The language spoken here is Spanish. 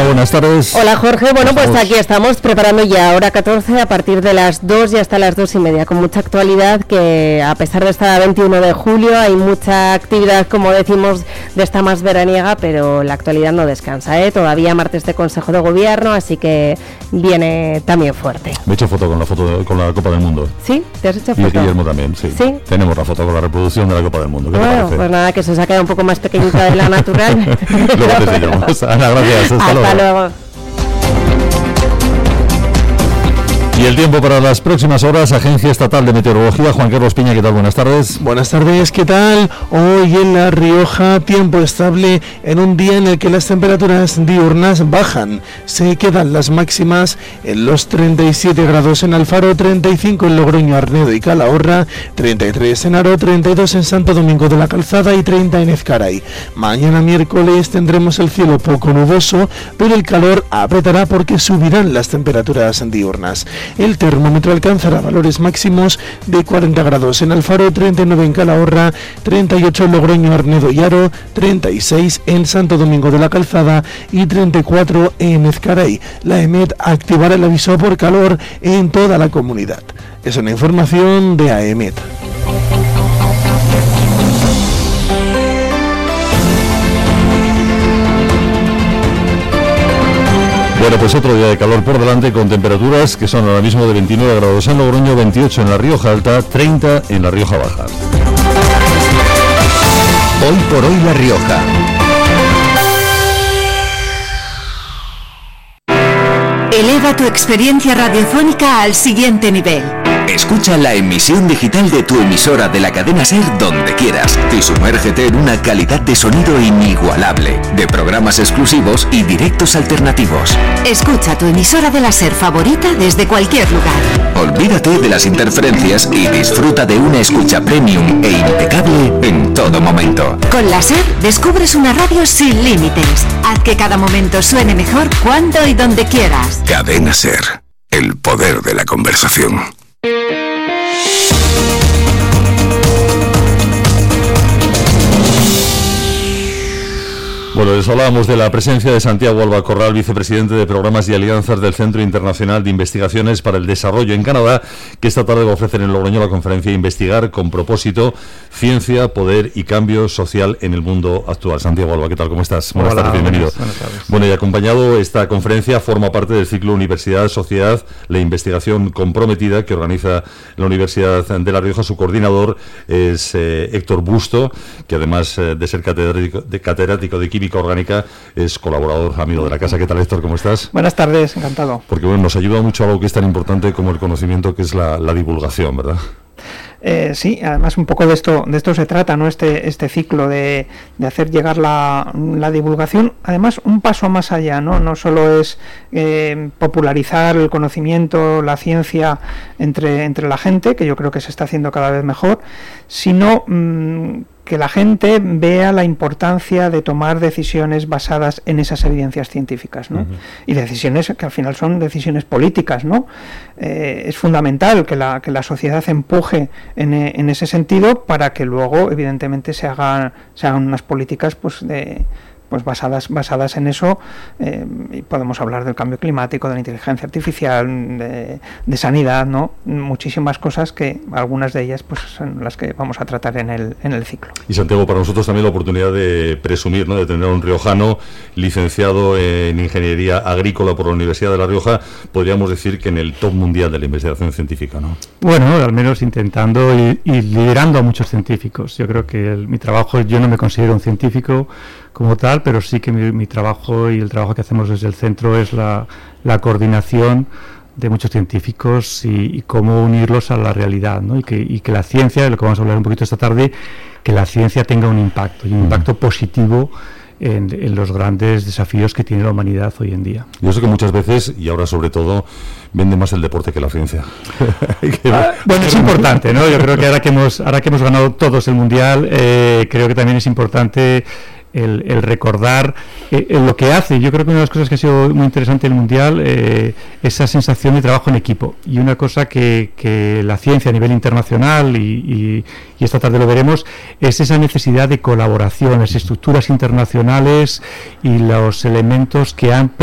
buenas tardes. Hola Jorge, bueno pues aquí estamos preparando ya hora 14 a partir de las 2 y hasta las 2:30 con mucha actualidad, que a pesar de estar a 21 de julio hay mucha actividad, como decimos, de esta más veraniega, pero la actualidad no descansa, todavía martes de Consejo de Gobierno, así que viene también fuerte. Me he hecho foto con la Copa del Mundo. ¿Sí? ¿Te has hecho foto? Y Guillermo también, sí. Tenemos la foto con la reproducción de la Copa del Mundo. ¿Qué te parece? Pues nada, que se os ha quedado un poco más pequeñita de la natural. Luego te enseñamos. Ana, gracias. Hasta luego. Y el tiempo para las próximas horas, Agencia Estatal de Meteorología. Juan Carlos Piña, ¿qué tal? Buenas tardes. Buenas tardes, ¿qué tal? Hoy en La Rioja, tiempo estable en un día en el que las temperaturas diurnas bajan. Se quedan las máximas en los 37 grados en Alfaro, 35 en Logroño, Arnedo y Calahorra, 33 en Haro, 32 en Santo Domingo de la Calzada y 30 en Ezcaray. Mañana miércoles tendremos el cielo poco nuboso, pero el calor apretará porque subirán las temperaturas diurnas. El termómetro alcanzará valores máximos de 40 grados en Alfaro, 39 en Calahorra, 38 en Logroño, Arnedo y Haro, 36 en Santo Domingo de la Calzada y 34 en Ezcaray. La EMET activará el aviso por calor en toda la comunidad. Es una información de AEMET. Bueno, pues otro día de calor por delante, con temperaturas que son ahora mismo de 29 grados en Logroño, 28 en La Rioja Alta, 30 en La Rioja Baja. Hoy por hoy La Rioja. Eleva tu experiencia radiofónica al siguiente nivel. Escucha la emisión digital de tu emisora de la cadena SER donde quieras y sumérgete en una calidad de sonido inigualable, de programas exclusivos y directos alternativos. Escucha tu emisora de la SER favorita desde cualquier lugar. Olvídate de las interferencias y disfruta de una escucha premium e impecable en todo momento. Con la SER descubres una radio sin límites. Haz que cada momento suene mejor cuando y donde quieras. Cadena SER, el poder de la conversación. Bueno, les hablábamos de la presencia de Santiago Alba Corral, vicepresidente de Programas y Alianzas del Centro Internacional de Investigaciones para el Desarrollo en Canadá, que esta tarde va a ofrecer en Logroño la conferencia Investigar con propósito, ciencia, poder y cambio social en el mundo actual. Santiago Alba, ¿qué tal? ¿Cómo estás? Buenas tardes, bienvenido. Buenas tardes. Bueno, y acompañado esta conferencia forma parte del ciclo Universidad, Sociedad, la investigación comprometida que organiza la Universidad de La Rioja. Su coordinador es Héctor Busto, que además de ser catedrático de Química Orgánica, es colaborador, amigo de la casa. ¿Qué tal, Héctor? ¿Cómo estás? Buenas tardes, encantado. Porque bueno, nos ayuda mucho a algo que es tan importante como el conocimiento, que es la divulgación, ¿verdad? Sí, además un poco de esto se trata, ¿no? Este ciclo de hacer llegar la divulgación, además un paso más allá, ¿no? No solo es popularizar el conocimiento, la ciencia entre la gente, que yo creo que se está haciendo cada vez mejor, sino que la gente vea la importancia de tomar decisiones basadas en esas evidencias científicas, ¿no? Uh-huh. Y decisiones que al final son decisiones políticas, ¿no? Es fundamental que la sociedad empuje en ese sentido para que luego, evidentemente, se hagan unas políticas basadas en eso, y podemos hablar del cambio climático, de la inteligencia artificial, de sanidad, ¿no? Muchísimas cosas, que algunas de ellas pues son las que vamos a tratar en el ciclo. Y Santiago, para nosotros también la oportunidad de presumir, ¿no?, de tener a un riojano licenciado en Ingeniería Agrícola por la Universidad de La Rioja, podríamos decir que en el top mundial de la investigación científica, ¿no? Bueno, al menos intentando y liderando a muchos científicos. Yo creo que mi trabajo, yo no me considero un científico como tal, pero sí que mi trabajo y el trabajo que hacemos desde el centro es la coordinación de muchos científicos y cómo unirlos a la realidad, ¿no? Y que la ciencia, de lo que vamos a hablar un poquito esta tarde, que la ciencia tenga un impacto, y un impacto positivo en los grandes desafíos que tiene la humanidad hoy en día. Yo sé que muchas veces, y ahora sobre todo, vende más el deporte que la ciencia. Bueno, es importante, ¿no? Yo creo que ahora que hemos ganado todos el Mundial, creo que también es importante el recordar lo que hace. Yo creo que una de las cosas que ha sido muy interesante en el Mundial, esa sensación de trabajo en equipo, y una cosa que la ciencia a nivel internacional y esta tarde lo veremos, es esa necesidad de colaboración, las estructuras internacionales y los elementos que han